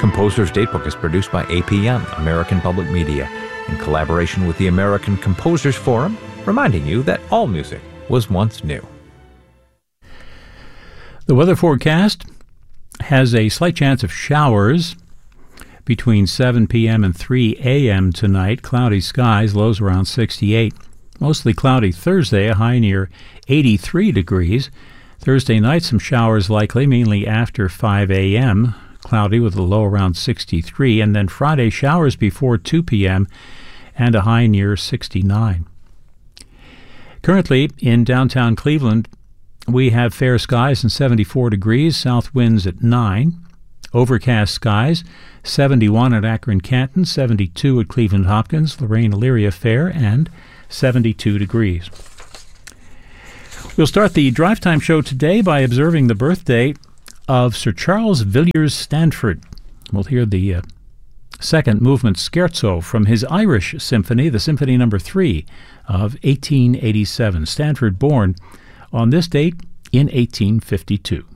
Composer's Datebook is produced by APM, American Public Media, in collaboration with the American Composers Forum, reminding you that all music was once new. The weather forecast has a slight chance of showers between 7 p.m. and 3 a.m. tonight. Cloudy skies, lows around 68. Mostly cloudy Thursday, a high near 83 degrees. Thursday night, some showers likely, mainly after 5 a.m., cloudy with a low around 63. And then Friday, showers before 2 p.m. and a high near 69. Currently, in downtown Cleveland, we have fair skies and 74 degrees, south winds at 9. Overcast skies, 71 at Akron-Canton, 72 at Cleveland-Hopkins, Lorraine-Elyria fair, and 72 degrees. We'll start the Drive Time show today by observing the birthday of Sir Charles Villiers Stanford. We'll hear the second movement scherzo from his Irish symphony, the Symphony No. 3 of 1887. Stanford born on this date in 1852.